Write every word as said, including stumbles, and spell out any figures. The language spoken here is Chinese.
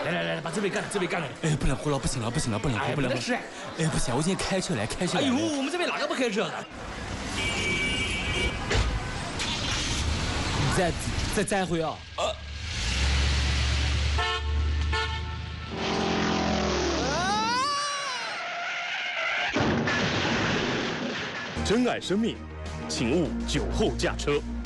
来来来，把这杯干了，这杯干了。 哎，不能喝了，不行了，不行了，不能喝，不能喝。哎，不行，我今天开车来，开车来。 哎呦，我们这边哪个不开车的？ 再再再回啊！啊！ 珍爱生命，请勿酒后驾车。